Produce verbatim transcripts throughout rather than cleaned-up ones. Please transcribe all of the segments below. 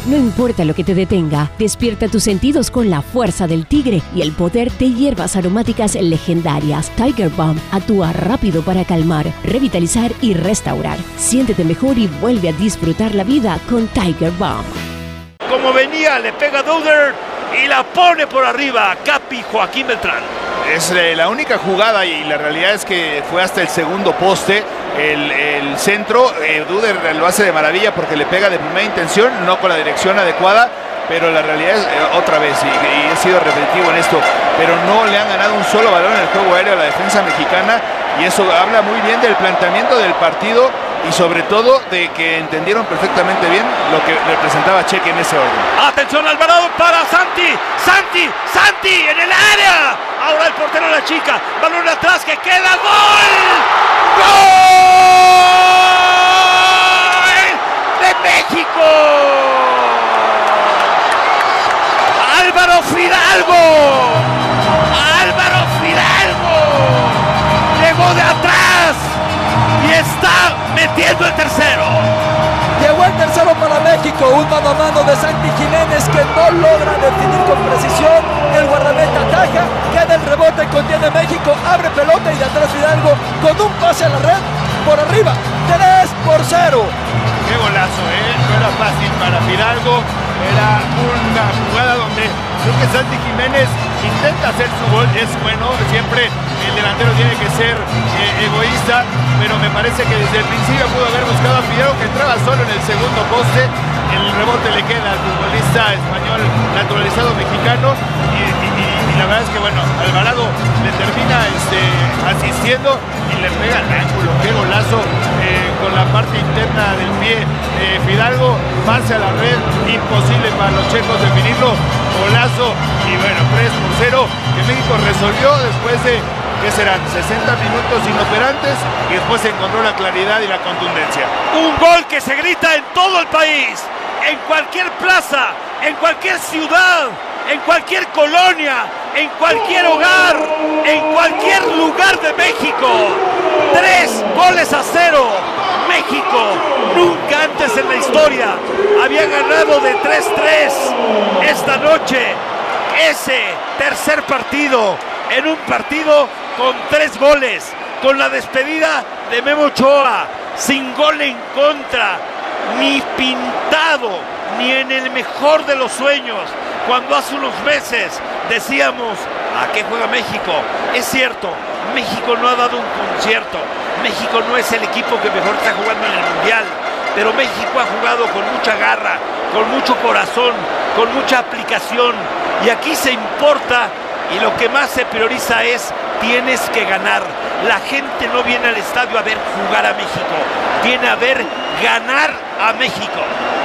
No importa lo que te detenga, despierta tus sentidos con la fuerza del tigre y el poder de hierbas aromáticas legendarias. Tiger Balm actúa rápido para calmar, revitalizar y restaurar. Siéntete mejor y vuelve a disfrutar la vida con Tiger Balm. Como venía, le pega Duder y la pone por arriba. Capi Joaquín Beltrán. Es eh, la única jugada y la realidad es que fue hasta el segundo poste. El, el centro, eh, Duder lo hace de maravilla porque le pega de primera intención, no con la dirección adecuada, pero la realidad es eh, otra vez, y, y he sido repetitivo en esto, pero no le han ganado un solo balón en el juego aéreo a la defensa mexicana, y eso habla muy bien del planteamiento del partido y sobre todo de que entendieron perfectamente bien lo que representaba Cheque en ese orden. Atención Alvarado para Santi, Santi, Santi en el área. Ahora el portero la chica, balón atrás que queda, ¡gol! ¡Gol de México! Álvaro Fidalgo, Álvaro Fidalgo llegó de atrás y está metiendo el tercero. Llegó el tercero para México, un mano a mano de Santi Jiménez que no logra definir con precisión, el guardameta ataja, queda el rebote, contiene México, abre pelota y de atrás Fidalgo con un pase a la red, por arriba, tres por cero. Qué golazo, ¿eh? No era fácil para Fidalgo, era una jugada donde creo que Santi Jiménez intenta hacer su gol, es bueno, siempre el delantero tiene que ser eh, egoísta, pero me parece que desde el principio pudo haber buscado a Fidalgo que entraba solo en el segundo poste, el rebote le queda al futbolista español naturalizado mexicano y, y, y la verdad es que bueno, Alvarado le termina este, asistiendo y le pega el ángulo, qué golazo eh, con la parte interna del pie eh, Fidalgo, pase a la red, imposible para los checos definirlo, golazo y bueno, tres por cero que México resolvió después de, ¿qué serán? sesenta minutos inoperantes y después se encontró la claridad y la contundencia. Un gol que se grita en todo el país, en cualquier plaza, en cualquier ciudad, en cualquier colonia, en cualquier hogar, en cualquier lugar de México. Tres goles a cero. México nunca antes en la historia había ganado de tres tres. Esta noche, ese tercer partido, en un partido con tres goles, con la despedida de Memo Ochoa, sin gol en contra, ni pintado, ni en el mejor de los sueños, cuando hace unos meses decíamos, ¿a qué juega México? Es cierto, México no ha dado un concierto, México no es el equipo que mejor está jugando en el Mundial, pero México ha jugado con mucha garra, con mucho corazón, con mucha aplicación, y aquí se importa, y lo que más se prioriza es, tienes que ganar. La gente no viene al estadio a ver jugar a México, viene a ver ganar a México.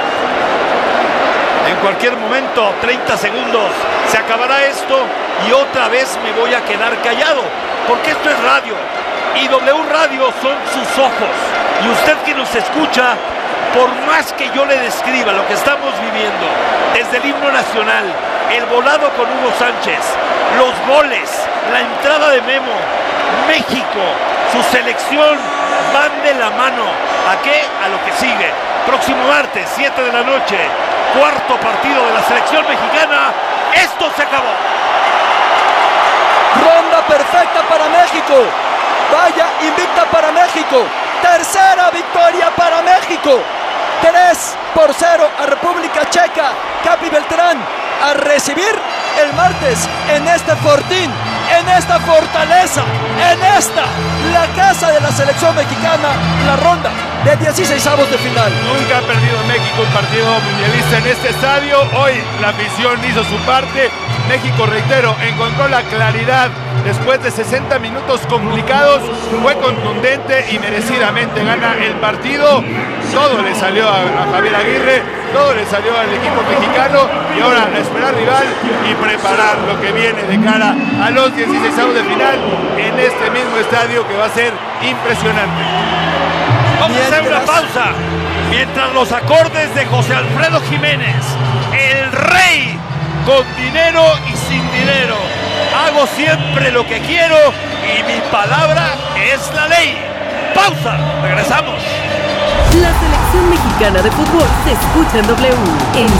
En cualquier momento, treinta segundos, se acabará esto y otra vez me voy a quedar callado, porque esto es radio y W Radio son sus ojos, y usted que nos escucha, por más que yo le describa lo que estamos viviendo, desde el himno nacional, el volado con Hugo Sánchez, los goles, la entrada de Memo, México, su selección, van de la mano. ¿A qué? A lo que sigue. Próximo martes, siete de la noche, cuarto partido de la selección mexicana. Esto se acabó. Ronda perfecta para México. Vaya invicta para México. Tercera victoria para México. tres por cero a República Checa. Capi Beltrán a recibir el martes en este fortín, en esta fortaleza, en esta, la casa de la selección mexicana, la ronda de dieciseisavos de final. Nunca ha perdido México un partido mundialista en este estadio. Hoy la afición hizo su parte. México, reitero, encontró la claridad después de sesenta minutos complicados, fue contundente y merecidamente gana el partido. Todo le salió a, a Javier Aguirre, todo le salió al equipo mexicano, y ahora a esperar rival y preparar lo que viene de cara a los dieciseisavos de final en este mismo estadio, que va a ser impresionante. Vamos a hacer una pausa mientras los acordes de José Alfredo Jiménez, el rey con dinero y sin dinero. Hago siempre lo que quiero y mi palabra es la ley. Pausa, regresamos. La selección mexicana de fútbol se escucha en W. En